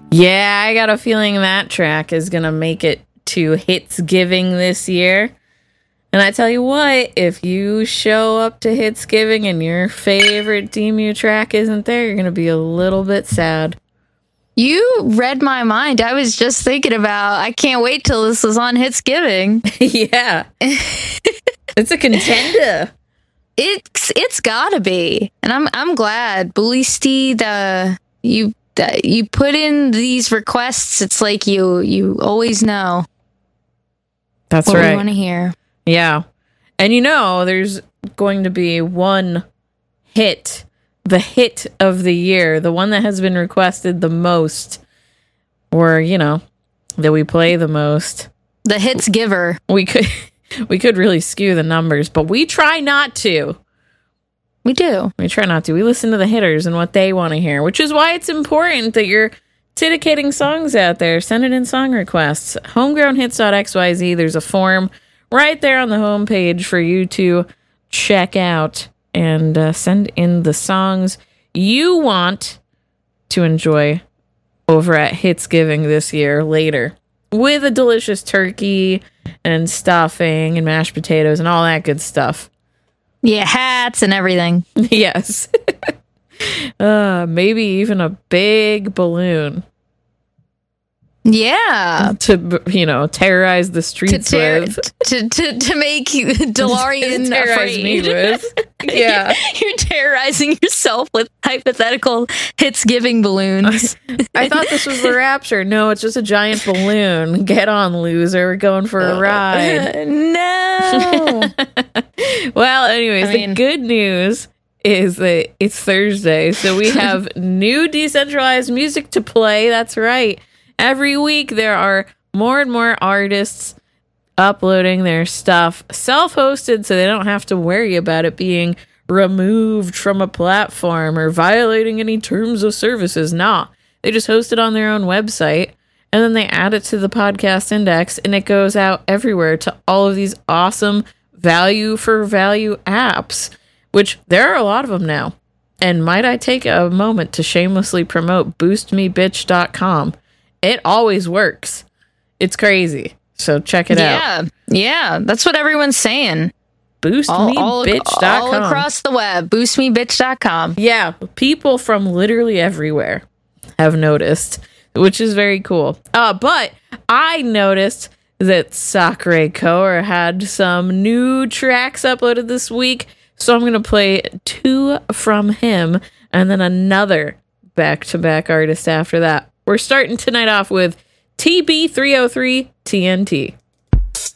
Yeah, I got a feeling that track is going to make it to Hitsgiving this year. And I tell you what, if you show up to Hitsgiving and your favorite Demu track isn't there, you're going to be a little bit sad. You read my mind. I was just thinking about, I can't wait till this is on Hitsgiving. Yeah. It's a contender. It's gotta be. And I'm glad. Bully Steed, you put in these requests, it's like you always know. That's what right. we want to hear. Yeah. And there's going to be one hit, the hit of the year, the one that has been requested the most, or, that we play the most. The hits giver. We could really skew the numbers, but we try not to. We do. We try not to. We listen to the hitters and what they want to hear, which is why it's important that you're dedicating songs out there. Send it in song requests. Homegrownhits.xyz. There's a form right there on the homepage for you to check out and send in the songs you want to enjoy over at Hitsgiving this year later, with a delicious turkey and stuffing and mashed potatoes and all that good stuff. Yeah, hats and everything. Yes. Maybe even a big balloon. Yeah. To, terrorize the streets with. To make DeLorean terrorize afraid. Me with. Yeah. You're terrorizing yourself with hypothetical Hitsgiving balloons. I thought this was the Rapture. No, it's just a giant balloon. Get on, loser. We're going for a ride. No. Well, anyways, the good news is that it's Thursday, so we have new decentralized music to play. That's right. Every week there are more and more artists uploading their stuff self-hosted, so they don't have to worry about it being removed from a platform or violating any terms of services. Nah, they just host it on their own website, and then they add it to the podcast index, and it goes out everywhere to all of these awesome value for value apps, which there are a lot of them now. And might I take a moment to shamelessly promote boostmebitch.com. It always works. It's crazy. So check it out. Yeah, that's what everyone's saying. Boostmebitch.com. All across the web. Boostmebitch.com. Yeah, people from literally everywhere have noticed, which is very cool. But I noticed that Sakure Koer had some new tracks uploaded this week, so I'm going to play 2 from him and then another back-to-back artist after that. We're starting tonight off with TB303 TNT.